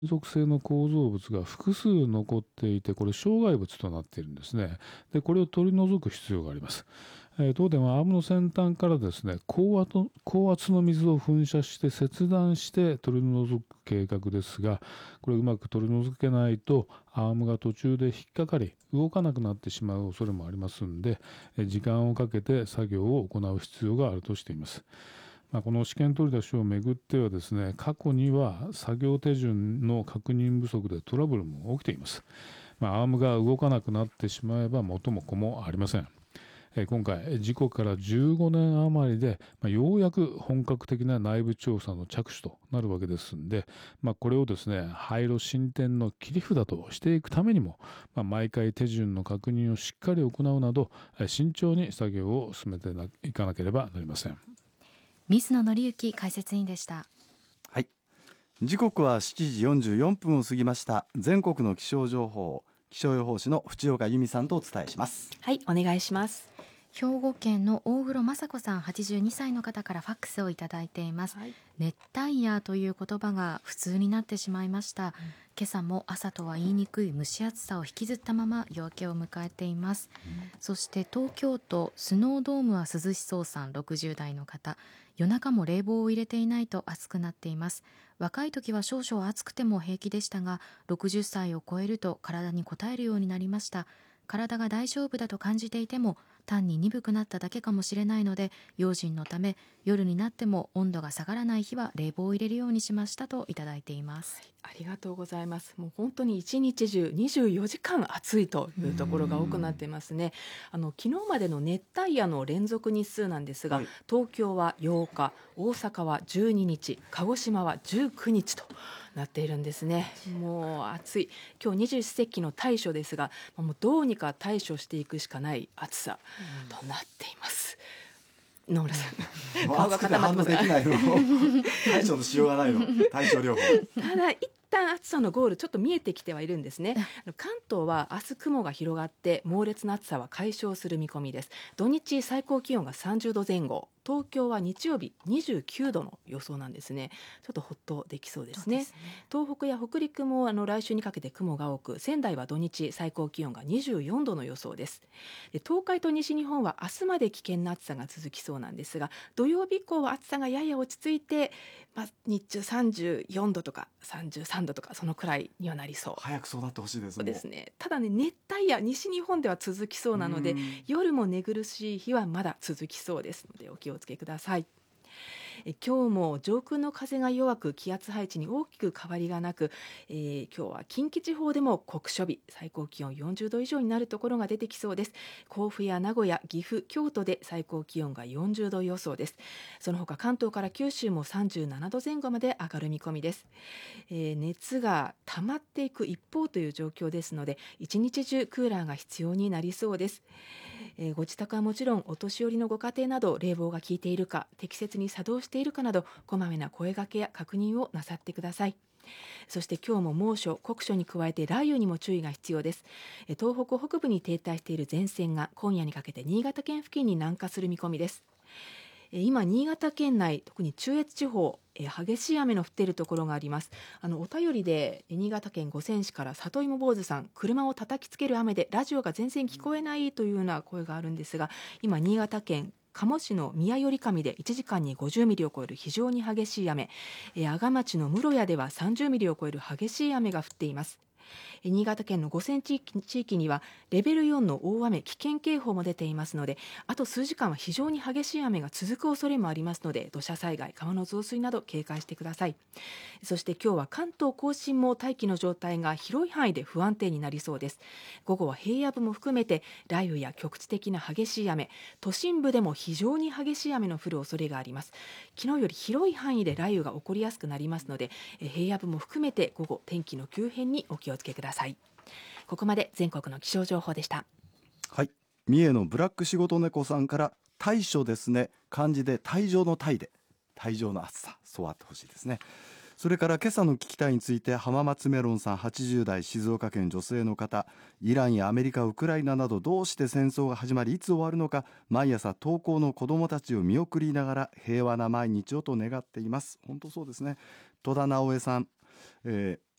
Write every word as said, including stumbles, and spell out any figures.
属性の構造物が複数残っていて、これ障害物となっているんですね。で、これを取り除く必要があります。えー東電はアームの先端からですね、高圧高圧の水を噴射して切断して取り除く計画ですが、これうまく取り除けないとアームが途中で引っかかり動かなくなってしまう恐れもありますので、えー時間をかけて作業を行う必要があるとしています。まあ、この試験取り出しをめぐってはですね、過去には作業手順の確認不足でトラブルも起きています。まあ、アームが動かなくなってしまえば元も子もありません。えー今回、事故からじゅうごねん余りで、まあ、ようやく本格的な内部調査の着手となるわけですんで、まあ、これをですね、廃炉進展の切り札としていくためにも、まあ、毎回手順の確認をしっかり行うなど、えー慎重に作業を進めていかなければなりません。 水野則之解説委員でした。 はい、時刻はしちじよんじゅうよんぷんを過ぎました。全国の気象情報、気象予報士の淵岡由美さんとお伝えします。 はい、お願いします。 兵庫県の大黒雅子さんはちじゅうにさいの方からファックスをいただいています、 はい、 熱帯夜という言葉が普通になってしまいました、うん、今朝も朝とは言いにくい蒸し暑さを引きずったまま夜明けを迎えています、うん、そして東京都スノードームは涼しそうさんろくじゅう代の方、夜中も冷房を入れていないと暑くなっています。若い時は少々暑くても平気でしたが、ろくじゅっさいを超えると体に応えるようになりました。体が大丈夫だと感じていても単に鈍くなっただけかもしれないので、用心のため夜になっても温度が下がらない日は冷房を入れるようにしましたといただいています。 はい、ありがとうございます。もう本当に一日中にじゅうよじかん暑いというところが多くなっていますね。あの昨日までの熱帯夜の連続日数なんですが、はい、東京はようか、大阪はじゅうににち、鹿児島はじゅうくにちとなっているんですね。もう暑い。今日二十四節気の大暑ですが、もうどうにか対処していくしかない暑さとなっています。野村さん、顔が固まってますが、 対処のしようがないの。対処療法。 ただ一旦暑さのゴールちょっと見えてきてはいるんですね。関東は明日雲が広がって猛烈な暑さは解消する見込みです。土日最高気温がさんじゅうどぜん後、東京は日曜日にじゅうきゅうどの予想なんですね。ちょっとほっとできそうですね。ですね。東北や北陸もあの来週にかけて雲が多く、仙台は土日最高気温がにじゅうよんどの予想です。で東海と西日本は明日まで危険な暑さが続きそうなんですが、土曜日以降は暑さがやや落ち着いて、まあ、日中さんじゅうよんどとかさんじゅうさんどとかそのくらいにはなりそう。 早くそうなってほしいですね。 ですね。ただね、熱帯夜西日本では続きそうなので、夜も寝苦しい日はまだ続きそうですのでお気をつけください。え今日も上空の風が弱く、気圧配置に大きく変わりがなく、えー、今日は近畿地方でも酷暑日、最高気温よんじゅうど以上になるところが出てきそうです。甲府や名古屋、岐阜、京都で最高気温がよんじゅうど予想です。その他関東から九州もさんじゅうななどぜん後まで上がる見込みです。えー、熱が溜まっていく一方という状況ですので、一日中クーラーが必要になりそうです。えー、ご自宅はもちろんお年寄りのご家庭など冷房が効いているか、適切に作動しているかなど、こまめな声掛けや確認をなさってください。そして今日も猛暑、酷暑に加えて雷雨にも注意が必要です。東北北部に停滞している前線が今夜にかけて新潟県付近に南下する見込みです。今新潟県内、特に中越地方、激しい雨の降っているところがあります。あのお便りで新潟県五泉市から里芋坊主さん、車を叩きつける雨でラジオが全然聞こえないというような声があるんですが、今新潟県加茂市の宮寄上でいちじかんにごじゅうミリを超える非常に激しい雨、阿賀町の室谷ではさんじゅうミリを超える激しい雨が降っています。新潟県の五泉地域、地域にはレベルよんの大雨危険警報も出ていますので、あと数時間は非常に激しい雨が続く恐れもありますので、土砂災害、川の増水など警戒してください。そして今日は関東甲信も大気の状態が広い範囲で不安定になりそうです。午後は平野部も含めて雷雨や局地的な激しい雨、都心部でも非常に激しい雨の降る恐れがあります。昨日より広い範囲で雷雨が起こりやすくなりますので、平野部も含めて午後天気の急変にお気をつけください。ここまで全国の気象情報でした。 はい、三重のブラック仕事猫さんから大暑ですね、漢字で大状の大で大状の暑さ、そうあってほしいですね。それから今朝の聞きたいについて浜松メロンさんはちじゅう代、静岡県女性の方、イランやアメリカ、ウクライナなどどうして戦争が始まりいつ終わるのか、毎朝登校の子どもたちを見送りながら平和な毎日をと願っています。本当そうですね。戸田直江さん、えー